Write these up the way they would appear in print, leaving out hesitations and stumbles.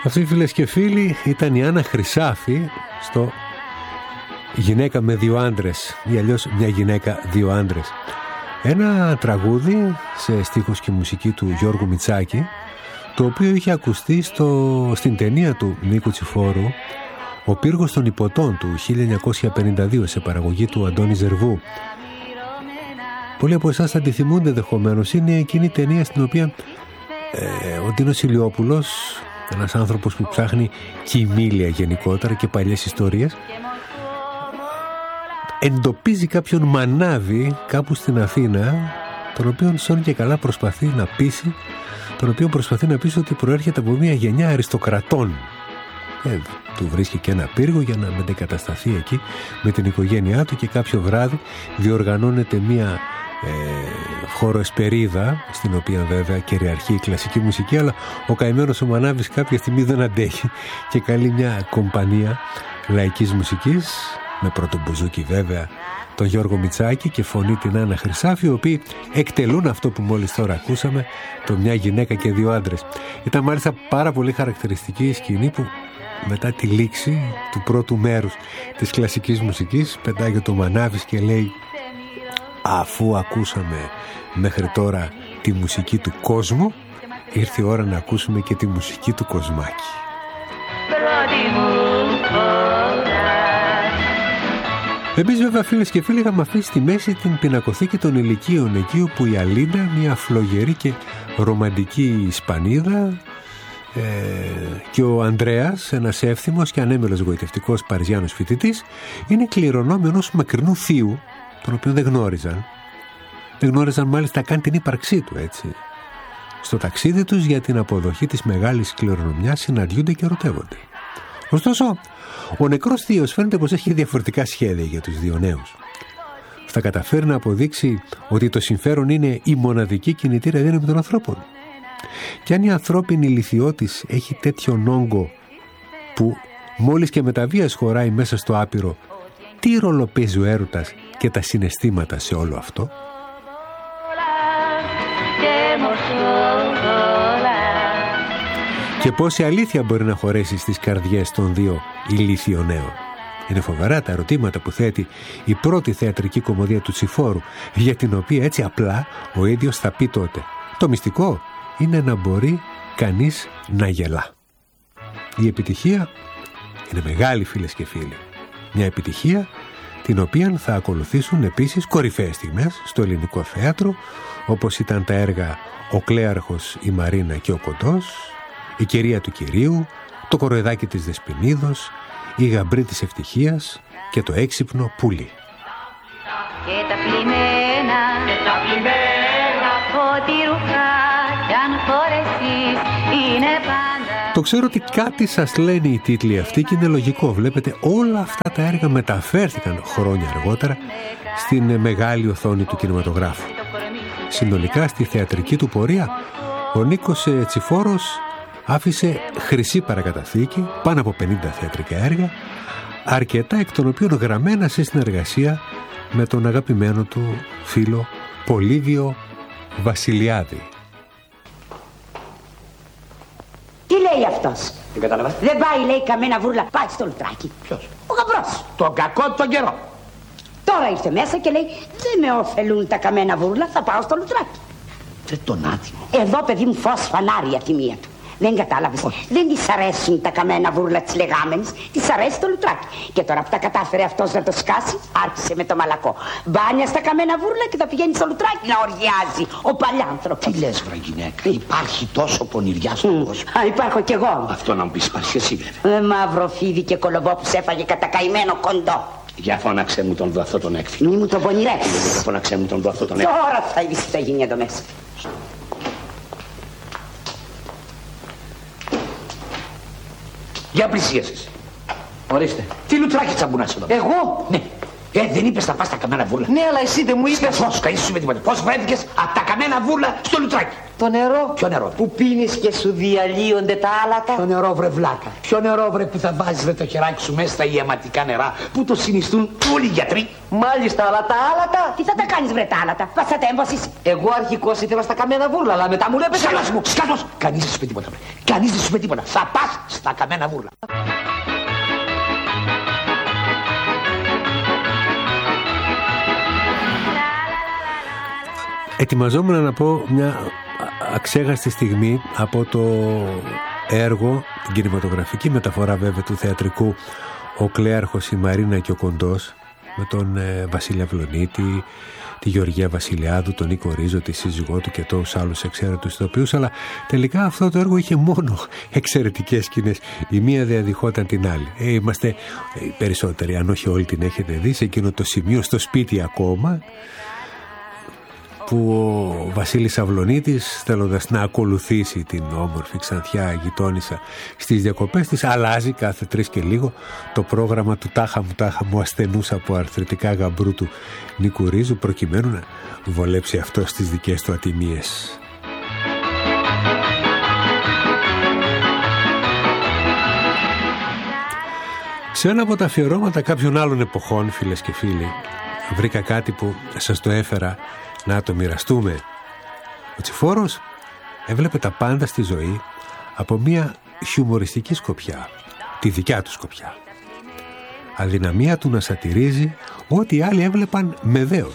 Αυτή, φίλες και φίλοι, ήταν η Άννα Χρυσάφη στο «Γυναίκα με δύο άντρες» ή αλλιώς «Μια γυναίκα, δύο άντρες». Ένα τραγούδι σε στίχους και μουσική του Γιώργου Μητσάκη, το οποίο είχε ακουστεί στην ταινία του Νίκου Τσιφόρου «Ο πύργος των Ιπποτών» του 1952, σε παραγωγή του Αντώνη Ζερβού. Πολλοί από εσάς θα τη θυμούνται ενδεχομένως. Είναι εκείνη η ταινία στην οποία ο Ντίνος Ηλιόπουλος, ένας άνθρωπος που ψάχνει κοιμήλια γενικότερα και παλιές ιστορίες, εντοπίζει κάποιον μανάβη κάπου στην Αθήνα, τον οποίον σώνει και καλά προσπαθεί να πείσει, ότι προέρχεται από μια γενιά αριστοκρατών. Του βρίσκει και ένα πύργο για να μετεκατασταθεί εκεί με την οικογένειά του, και κάποιο βράδυ διοργανώνεται μια χωροεσπερίδα, στην οποία βέβαια κυριαρχεί η κλασική μουσική, αλλά ο καημένος ο μανάβης κάποια στιγμή δεν αντέχει και καλεί μια κομπανία λαϊκής μουσικής, με πρώτο μπουζούκι βέβαια τον Γιώργο Μητσάκη και φωνή την Άννα Χρυσάφη, οι οποίοι εκτελούν αυτό που μόλις τώρα ακούσαμε, το «Μια γυναίκα και δύο άντρες». Ήταν μάλιστα πάρα πολύ χαρακτηριστική η σκηνή που μετά τη λήξη του πρώτου μέρους της κλασικής μουσικής πετάγει το μανάβης και λέει: αφού ακούσαμε μέχρι τώρα τη μουσική του κόσμου, ήρθε η ώρα να ακούσουμε και τη μουσική του Κοσμάκη. Εμείς βέβαια, φίλες και φίλοι, είχαμε αφήσει στη μέση την πινακοθήκη των ηλικίων, εκεί όπου η Αλίντα, μια φλογερή και ρομαντική Ισπανίδα, και ο Ανδρέας, ένας εύθυμος και ανέμελος γοητευτικός Παριζιάνος φοιτητής, είναι κληρονόμιο ενός μακρινού θείου, τον οποίο δεν γνώριζαν. Δεν γνώριζαν μάλιστα καν την ύπαρξή του, έτσι. Στο ταξίδι τους για την αποδοχή της μεγάλης κληρονομιάς συναντιούνται και ερωτεύονται. Ωστόσο, ο νεκρός θείος φαίνεται πως έχει διαφορετικά σχέδια για τους δύο νέους. Θα καταφέρει να αποδείξει ότι το συμφέρον είναι η μοναδική κινητήρια δύναμη των ανθρώπων. Και αν η ανθρώπινη ηλιθιότης έχει τέτοιον όγκο που μόλις και με τα βίας χωράει μέσα στο άπειρο, τι ρόλο παίζει ο έρωτας και τα συναισθήματα σε όλο αυτό? Και πόση αλήθεια μπορεί να χωρέσει στις καρδιές των δύο ηλίθιων νέων? Είναι φοβερά τα ερωτήματα που θέτει η πρώτη θεατρική κομμωδία του Τσιφόρου, για την οποία έτσι απλά ο ίδιος θα πει τότε: το μυστικό είναι να μπορεί κανείς να γελά. Η επιτυχία είναι μεγάλη, φίλες και φίλοι. Μια επιτυχία την οποία θα ακολουθήσουν επίσης κορυφαίες στιγμές στο ελληνικό θέατρο, όπως ήταν τα έργα «Ο Κλέαρχος, η Μαρίνα και ο Κοντός», «Η Κερία του Κυρίου», «Το Κοροϊδάκι της Δεσποινίδος», «Η Γαμπρή της Ευτυχίας» και «Το Έξυπνο Πουλί». Και τα πλημμένα, ό,τι ρούχα κι αν φορέσεις είναι πάντα. Το ξέρω ότι κάτι σας λένε οι τίτλοι αυτοί και είναι λογικό. Βλέπετε, όλα αυτά τα έργα μεταφέρθηκαν χρόνια αργότερα στην μεγάλη οθόνη του κινηματογράφου. Συνολικά στη θεατρική του πορεία ο Νίκος Τσιφόρος άφησε χρυσή παρακαταθήκη, πάνω από 50 θεατρικά έργα, αρκετά εκ των οποίων γραμμένα σε συνεργασία με τον αγαπημένο του φίλο Πολύβιο Βασιλιάδη. Τι λέει αυτός? Δεν κατάλαβα. Δεν πάει, λέει, καμένα βούρλα. Πάει στο λουτράκι. Ποιος? Ο γαμπρός. Τον κακό τον καιρό. Τώρα ήρθε μέσα και λέει: δεν με ωφελούν τα καμένα βούρλα, θα πάω στο λουτράκι. Δεν τον άτιμο. Εδώ, παιδί μου, φως φανάρι από τη μία του. Δεν κατάλαβες? Δεν της αρέσουν τα καμένα βούρλα της λεγάμενης, της αρέσει το λουτράκι. Και τώρα που τα κατάφερε αυτός να το σκάσει, άρχισε με το μαλακό. Μπάνια στα καμένα βούρλα και θα πηγαίνει στο λουτράκι να οργιάζει ο παλιάνθρωπος. Τι λες, βρε γυναίκα? Υπάρχει τόσο πονηριά στον κόσμο. Α, υπάρχω κι εγώ. Αυτό να μου πεις, υπάρχει εσύ βέβαια. Μαύρο φίδι και κολοβό που σε έφαγε κατά καημένο κοντό. Για φώναξε μου τον δοθό τον έκφυλο. Μη μου το πονηρέψεις. Για φώναξε μου τον δοθό τον έκφυλο. Τώρα θα είδεις τι θα γίνει εδώ μέσα. Για πλησίασες. Ορίστε. Τι λουτράκι τσαμπουνάς εδώ? Εγώ? Ναι. Δεν είπες να πας στα καμένα βούρλα. Ναι, αλλά εσύ δεν μου είπες. Σκασμός, καίσου με τίποτα. Πώς βρέθηκες από τα καμένα βούρλα στο λουτράκι? Το νερό. Ποιο νερό? Που πίνεις και σου διαλύονται τα άλατα. Ποιο νερό, βρε βλάκα? Ποιο νερό, βρε, που θα βάζεις το χεράκι σου μέσα στα ιαματικά νερά που το συνιστούν όλοι οι γιατροί? Μάλιστα, αλλά τα άλατα. Τι θα τα κάνεις βρε τα άλατα? Πας θα τα έμβασεις? Εγώ αρχικώς ήθελα στα καμένα βούρλα, αλλά μετά μου λέει Σκάσμος! Κανείς δεν σου πει τίποτα, βρε. Κανείς δεν σου πει τίποτα. Θα πας στα καμένα βούρλα. Ετοιμαζόμουν να πω μια αξέχαστη στιγμή από το έργο, την κινηματογραφική μεταφορά βέβαια του θεατρικού «Ο Κλέαρχος, η Μαρίνα και ο Κοντός», με τον Βασίλη Αυλονίτη, τη Γεωργία Βασιλιάδου, τον Νίκο Ρίζο, τη σύζυγό του και τόσους άλλους εξαίρετους ηθοποιούς, αλλά τελικά αυτό το έργο είχε μόνο εξαιρετικές σκηνές. Η μία διαδειχόταν την άλλη. Είμαστε οι περισσότεροι, αν όχι όλοι την έχετε δει, σε εκείνο το σημείο στο σπίτι ακόμα, που ο Βασίλης Αυλονίτης, θέλοντας να ακολουθήσει την όμορφη Ξανθιά γειτόνισσα στις διακοπές της, αλλάζει κάθε 3 και λίγο το πρόγραμμα του τάχα μου ασθενούς από αρθρητικά γαμπρού του Νίκου Ρίζου, προκειμένου να βολέψει αυτό στις δικές του ατιμίες. Σε ένα από τα αφιερώματα κάποιων άλλων εποχών, φίλες και φίλοι, βρήκα κάτι που σας το έφερα να το μοιραστούμε. Ο Τσιφόρος έβλεπε τα πάντα στη ζωή από μια χιουμοριστική σκοπιά, τη δικιά του σκοπιά. Αδυναμία του να σατυρίζει ό,τι οι άλλοι έβλεπαν με δέος.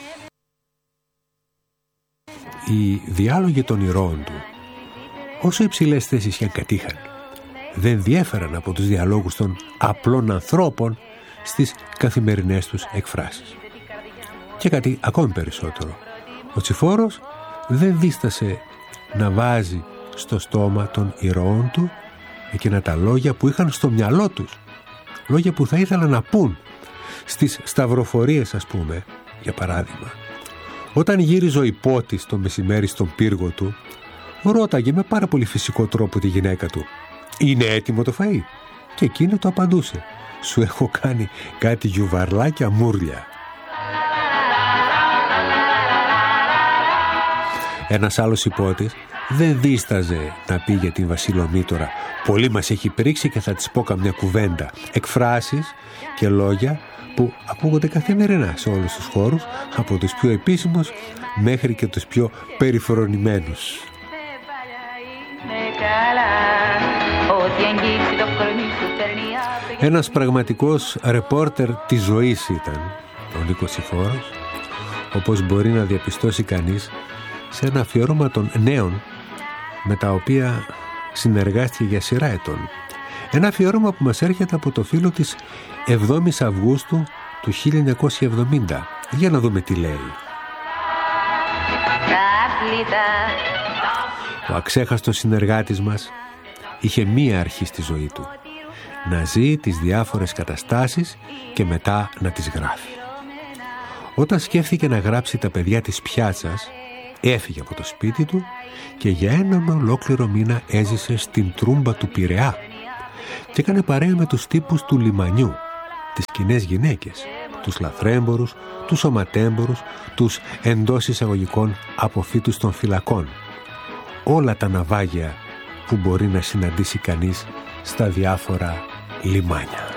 Οι διάλογοι των ηρώων του, όσο υψηλές θέσεις και αν κατήχαν, δεν διέφεραν από τους διαλόγους των απλών ανθρώπων στις καθημερινές τους εκφράσεις. Και κάτι ακόμη περισσότερο, ο Τσιφόρος δεν δίστασε να βάζει στο στόμα των ηρώων του εκείνα τα λόγια που είχαν στο μυαλό τους, λόγια που θα ήθελαν να πούν στις σταυροφορίες, ας πούμε. Για παράδειγμα, όταν γύριζε ο υπότης το μεσημέρι στον πύργο του, ρώταγε με πάρα πολύ φυσικό τρόπο τη γυναίκα του: «Είναι έτοιμο το φαΐ?» Και εκείνη το απαντούσε: «Σου έχω κάνει κάτι γιουβαρλάκια μούρλια». Ένας άλλος υπότης δεν δίσταζε να πει για την Βασιλομήτωρα: «Πολύ μας έχει πρίξει και θα της πω καμιά κουβέντα». Εκφράσεις και λόγια που ακούγονται καθημερινά σε όλους τους χώρους, από τους πιο επίσημους μέχρι και τους πιο περιφρονημένους. Ένας πραγματικός ρεπόρτερ της ζωής ήταν ο Νίκος Τσιφόρος, όπως μπορεί να διαπιστώσει κανείς σε ένα αφιέρωμα των νέων με τα οποία συνεργάστηκε για σειρά ετών. Ένα αφιέρωμα που μας έρχεται από το φύλλο της 7ης Αυγούστου του 1970. Για να δούμε τι λέει. Ο αξέχαστος συνεργάτης μας είχε μία αρχή στη ζωή του: να ζει τις διάφορες καταστάσεις και μετά να τις γράφει. Όταν σκέφτηκε να γράψει τα παιδιά της πιάτσας, έφυγε από το σπίτι του και για έναν ολόκληρο μήνα έζησε στην Τρούμπα του Πειραιά και έκανε παρέα με τους τύπους του λιμανιού, τις κοινές γυναίκες, τους λαθρέμπορους, τους σωματέμπορους, τους εντός εισαγωγικών αποφύτους των φυλακών. Όλα τα ναυάγια που μπορεί να συναντήσει κανείς στα διάφορα λιμάνια.